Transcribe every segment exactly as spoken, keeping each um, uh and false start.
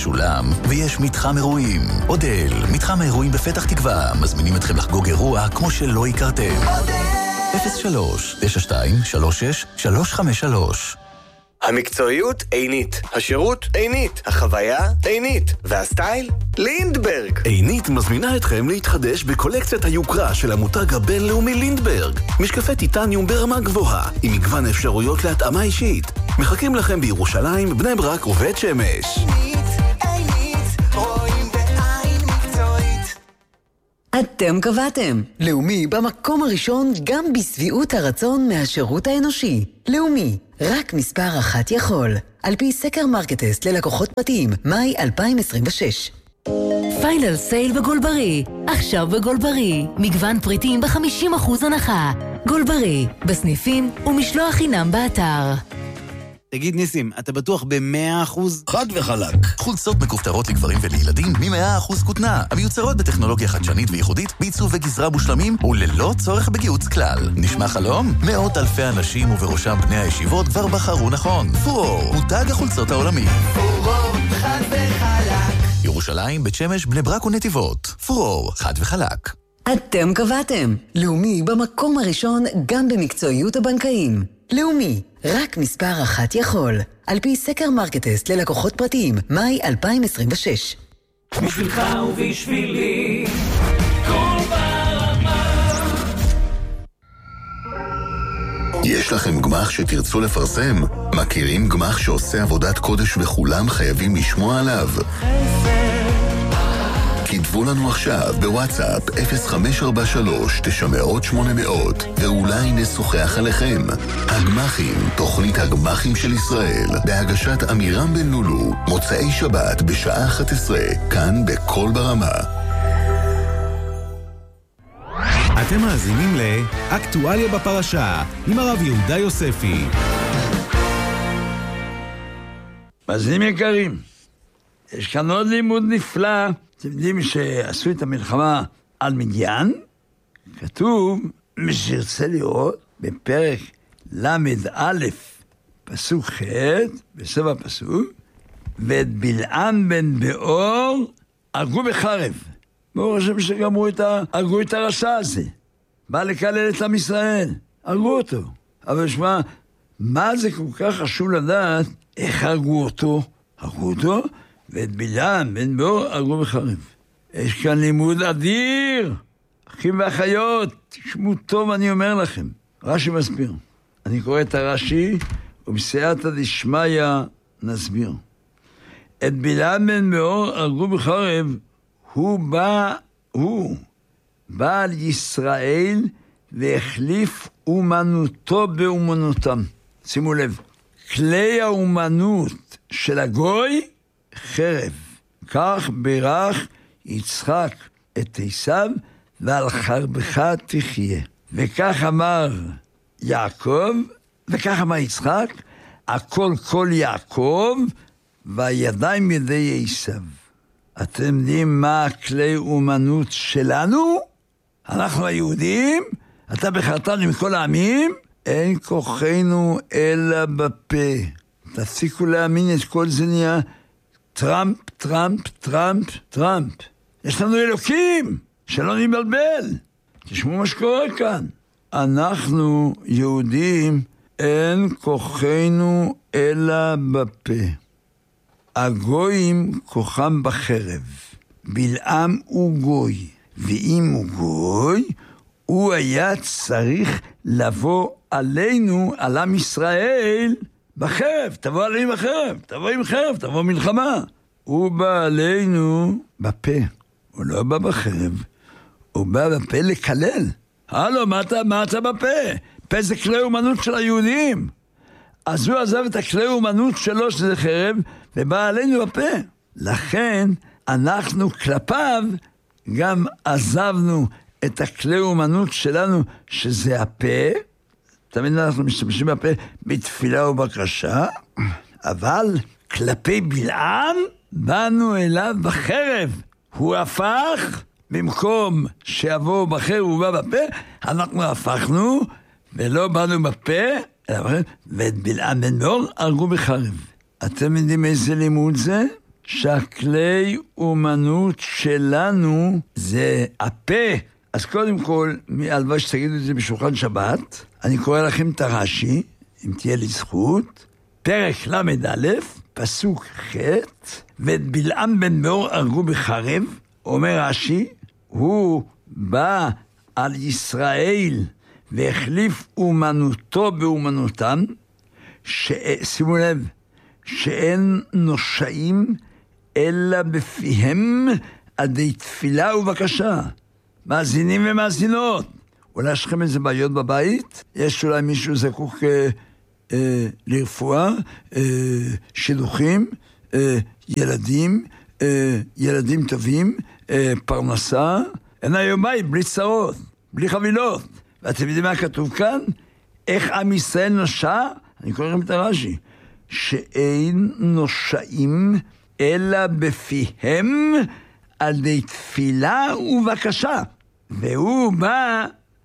משולם, ויש מתחם אירועים. אודל, מתחם האירועים בפתח תקווה, מזמינים אתכם לחגוג אירוע כמו שלא הכרתם. אפס שלוש תשע שתיים שלוש שש שלוש חמש שלוש. המקצועיות עינית, השירות עינית, החוויה עינית, והסטייל לינדברג. עינית מזמינה אתכם להתחדש בקולקציית היוקרה של המותג הבינלאומי לינדברג. משקפי טיטניום ברמה גבוהה, עם מגוון אפשרויות להתאמה אישית. מחכים לכם בירושלים, בני ברק ובית שמש. עינית, עינית, רואים בעין מקצועית. אתם קבעתם. לאומי במקום הראשון גם בסביעות הרצון מהשירות האנושי. לאומי, רק מספר אחת יכול. על פי סקר מרקטסט ללקוחות פרטיים, מאי אלפיים עשרים ושש. פיינל סייל בגולברי. עכשיו בגולברי. מגוון פריטים ב-חמישים אחוז הנחה. גולברי, בסניפים ומשלוח חינם באתר. תגיד ניסים, אתה בטוח ב-מאה אחוז? חד וחלק. חולצות מכופתרות לגברים ולילדים מ-מאה אחוז כותנה, המיוצרות בטכנולוגיה חדשנית וייחודית, בעיצוב וגזרה מושלמים וללא צורך בגיוץ כלל. נשמע חלום? מאות אלפי אנשים ובראשם בני הישיבות כבר בחרו נכון. פורור, מותג החולצות העולמי. פורור, חד וחלק. ירושלים, בית שמש, בני ברק ונתיבות. פורור, חד וחלק. אתם קבעתם. לאומי במקום הראשון גם במקצועיות הבנקאים. לאומי, רק מספר אחת יכול. על פי סקר מרקטסט ללקוחות פרטיים, מאי אלפיים עשרים ושש. בשבילך ובשבילי, כל ברמה. יש לכם גמח שתרצו לפרסם? מכירים גמח שעושה עבודת קודש וכולם חייבים לשמוע עליו? כתבו לנו עכשיו בוואטסאפ אפס חמש ארבע שלוש תשע מאות שמונה מאות ואולי נשוחח עליכם. הגמחים, תוכנית הגמחים של ישראל, בהגשת אמירם בן לולו, מוצאי שבת בשעה אחת עשרה, כאן בכל ברמה. אתם מאזינים לאקטואליה בפרשה עם הרב יהודה יוספי. מאזינים יקרים, יש כאן עוד לימוד נפלא. אתם יודעים שעשו את המלחמה על מדיין? כתוב, מי שירצה לראות, בפרק למד א', פסוק ח', בסוף הפסוק, ואת בלעם בן באור הרגו בחרב. ברוך השם שגמרו את, ה... הרגו את הרשע הזה. בא לקלל את עם ישראל. הרגו אותו. אבל שמע, מה זה כל כך חשוב לדעת איך הרגו אותו? הרגו אותו? ואת בלעם בן באור הרגו בחרב. יש כאן לימוד אדיר. אחים ואחיות, תשמעו טוב, אני אומר לכם. רש"י מסביר. אני קורא את הרש"י, ובסייעתא דשמיא נסביר. את בלעם בן באור הרגו בחרב, הוא בא, הוא בא על ישראל והחליף אומנותו באומנותם. שימו לב, כלי האומנות של הגוי, חרב. כך בירך יצחק את עשיו, ועל חרבך תחיה. וכך אמר יעקב, וכך אמר יצחק, הכל כל יעקב, והידיים ידי עשיו. אתם יודעים מה הכלי אומנות שלנו? אנחנו היהודים, אתה בחרתנו עם כל העמים, אין כוחנו אלא בפה. תפסיקו להאמין, את כל זה נהיה טראמפ, טראמפ, טראמפ, טראמפ. יש לנו אלוקים, שלא נבלבל. תשמעו מה שקורה כאן. אנחנו יהודים, אין כוחנו אלא בפה. הגויים כוחם בחרב. בלעם הוא גוי, ואם הוא גוי, הוא היה צריך לבוא עלינו, על עם ישראל, בחרב. תבוא עלינו בחרב, תבוא עם חרב, תבוא מלחמה. הוא בא עלינו בפה, הוא לא בא בחרב, הוא בא בפה לקלל. הלו, מה אתה, מה אתה בפה? פה זה כלי אומנות של היהודים. אז הוא עזב את הכלי אומנות שלו, שזה חרב, ובא עלינו בפה. לכן, אנחנו כלפיו גם עזבנו את הכלי אומנות שלנו, שזה הפה. תמיד אנחנו משתמשים בפה בתפילה ובקשה, אבל כלפי בלעם באנו אליו בחרב. הוא הפך, במקום שיבוא בחרב הוא בא בפה, אנחנו הפכנו ולא באנו בפה, אלא בחרב, ואת בלעם בן באור הרגו בחרב. אתם יודעים איזה לימוד זה? שהכלי אומנות שלנו זה הפה. אז קודם כל, הלוואי שתגידו את זה בשולחן שבת, אני קורא לכם את הרש"י, אם תהיה לי זכות, פרק למד א', פסוק ח', ואת בלעם בן באור הרגו בחרב, אומר רש"י, הוא בא על ישראל והחליף אומנותו באומנותם, ש... שימו לב, שאין נושאים אלא בפיהם עדי תפילה ובקשה. מאזינים ומאזינות. אולי יש לכם איזה בעיות בבית? יש אולי מישהו זקוק אה, אה, לרפואה, אה, שידוכים, אה, ילדים, אה, ילדים טובים, אה, פרנסה. אין היום בית, בלי צרות, בלי חבילות. ואתם יודעים מה כתוב כאן? איך עם ישראל נושע? אני קורא לכם את הרש"י. שאין נושאים אלא בפיהם על די תפילה ובקשה. והוא בא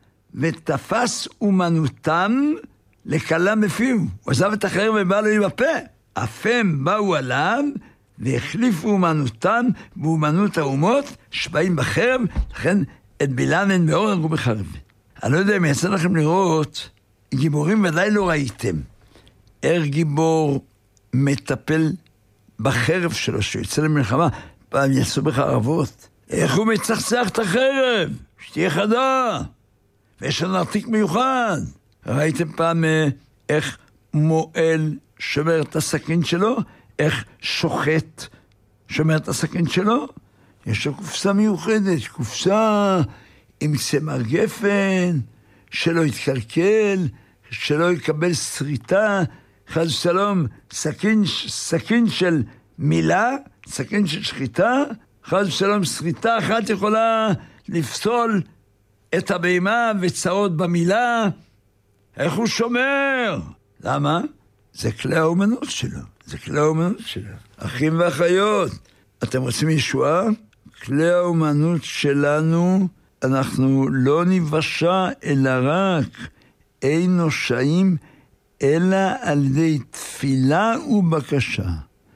ותפס אומנותם לקלה בפיו. הוא עזב את החרב ובא לו עם הפה. אף הם באו עליו והחליפו אומנותם באומנות האומות שבאים בחרב, לכן את בלעם בן באור הרגו בחרב. אני לא יודע אם יצא לכם לראות, גיבורים ודאי לא ראיתם. איך גיבור מטפל בחרב שלו, שיוצא למלחמה, פעם יצאו בחרבות. איך הוא מצחצח את החרב? שתהיה חדה. ויש לנו עתיק מיוחד. ראיתם פעם איך מועל שומר את הסכין שלו? איך שוחט שומר את הסכין שלו? יש לו קופסה מיוחדת, קופסה עם צמר גפן, שלא יתקלקל, שלא יקבל שריטה, חד שלום, סכין, סכין של מילה, סכין של שחיטה, חד שלום, שריטה אחת יכולה לפסול את הבהמה וצרות במילה. איך הוא שומר? למה? זה כלי האומנות שלו, זה כלי האומנות שלו. אחים ואחיות, אתם רוצים ישועה? כלי האומנות שלנו, אנחנו לא נבשע אלא רק אין נושאים אלא על ידי תפילה ובקשה.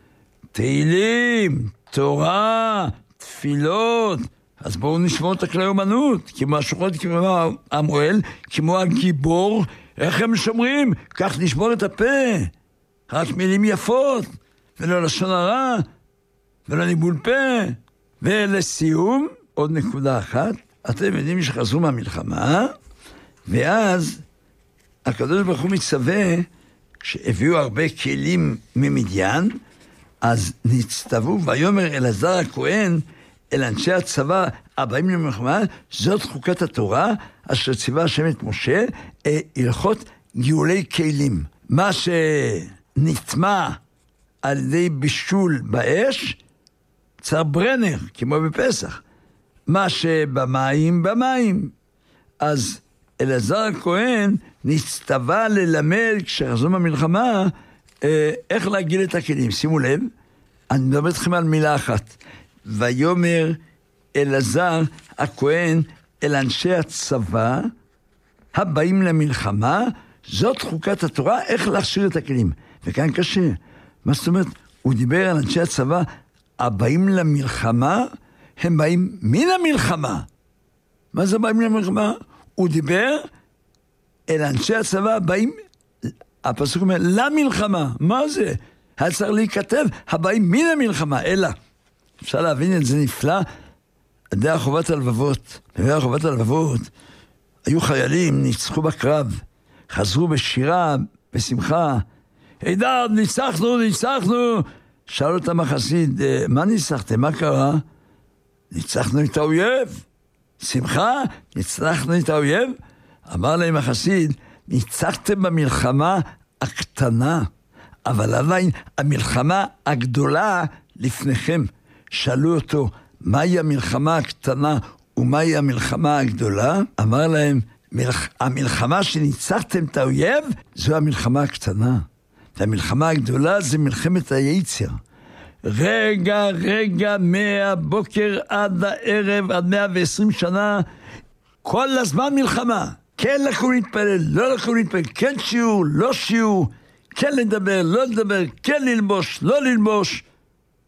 תהילים, תורה, תפילות. אז בואו נשמור את הכלי אומנות, כמו השוחט, כמו המועל, כמו הגיבור. איך הם שומרים? כך נשמור את הפה. רק מילים יפות, ולא לשון הרע, ולא ניבול פה. ולסיום, עוד נקודה אחת. אתם יודעים שחזרו מהמלחמה, ואז הקדוש ברוך הוא מצווה, כשהביאו הרבה כלים ממדיין, אז נצטוו, ויאמר אלעזר הכהן, אל אנשי הצבא הבאים למלחמה, זאת חוקת התורה, אשר ציווה השם את משה, הלכות גאולי כלים. מה שנטמע על ידי בישול באש, צר ברנר, כמו בפסח. מה שבמים, במים. אז אלעזר הכהן נצטווה ללמד, כשחזרו במלחמה, איך להגיל את הכלים. שימו לב, אני מדבר אתכם על מילה אחת. ויאמר אלעזר הכהן אל אנשי הצבא הבאים למלחמה, זאת חוקת התורה, איך להכשיר את הכלים. וכאן קשה. מה זאת אומרת? הוא דיבר על אנשי הצבא הבאים למלחמה, הם באים מן המלחמה. מה זה באים למלחמה? הוא דיבר אל אנשי הצבא הבאים, הפסוק אומר, למלחמה. מה זה? היה צריך להיכתב, הבאים מן המלחמה, אלא. אפשר להבין את זה נפלא, דעה חובת הלבבות. דעה חובת הלבבות, היו חיילים, ניצחו בקרב, חזרו בשירה, בשמחה, הידד, ניצחנו, ניצחנו. שאל אותם החסיד, מה ניצחתם? מה קרה? ניצחנו את האויב. שמחה, ניצחנו את האויב. אמר להם החסיד, ניצחתם במלחמה הקטנה, אבל עדיין המלחמה הגדולה לפניכם. שאלו אותו, מהי המלחמה הקטנה ומהי המלחמה הגדולה? אמר להם, המלחמה שניצחתם את האויב, זו המלחמה הקטנה. והמלחמה הגדולה זה מלחמת היצר. רגע, רגע, מהבוקר עד הערב, עד מאה ועשרים שנה, כל הזמן מלחמה. כן לקום להתפלל, לא לקום להתפלל, כן שיעור, לא שיעור, כן לדבר, לא לדבר, כן ללבוש, לא ללבוש.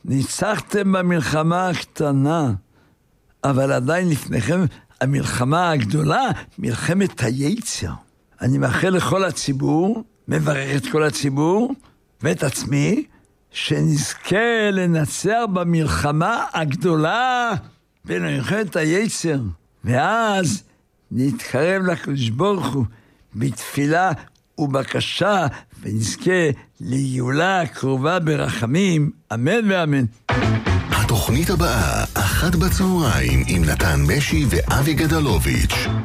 ניצחתם במלחמה הקטנה, אבל עדיין לפניכם המלחמה הגדולה, מלחמת היצר. אני מאחל לכל הציבור, מברך את כל הציבור ואת עצמי, שנזכה לנצח במלחמה הגדולה במלחמת היצר. ואז נתקרב לקדוש ברוך הוא בתפילה ובקשה, ונזכה לגאולה קרובה ברחמים, אמן ואמן. התוכנית הבאה, אחת בצהריים, עם נתן משי ואבי גדלוביץ'.